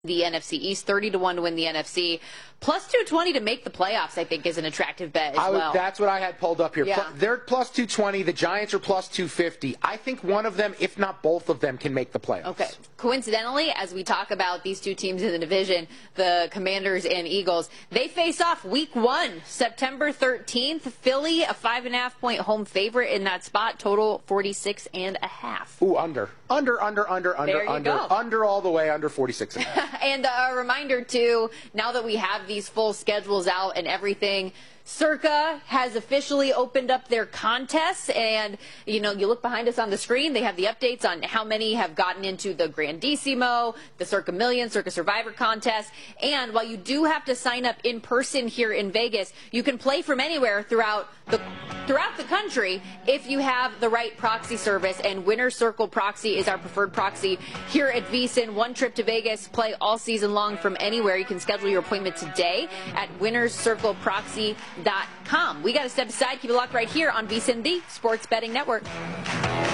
the NFC East, 30-1 to win the NFC. Plus 220 to make the playoffs, I think, is an attractive bet as well. That's what I had pulled up here. Yeah. They're plus 220. The Giants are plus 250. I think one of them, if not both of them, can make the playoffs. Okay. Coincidentally, as we talk about these two teams in the division, the Commanders and Eagles, they face off week 1, September 13th. Philly, a 5.5-point home favorite in that spot, total 46.5. Ooh, under all the way, under 46. And a reminder, too, now that we have these full schedules out and everything, Circa has officially opened up their contests, and you look behind us on the screen, they have the updates on how many have gotten into the Grandissimo, the Circa Million, Circa Survivor contest. And while you do have to sign up in person here in Vegas, you can play from anywhere throughout the country if you have the right proxy service, and Winner's Circle Proxy is our preferred proxy here at VSiN. One trip to Vegas, play all season long from anywhere. You can schedule your appointment today at winnerscircleproxy.com. We got to step aside. Keep it locked right here on VSiN, the Sports Betting Network.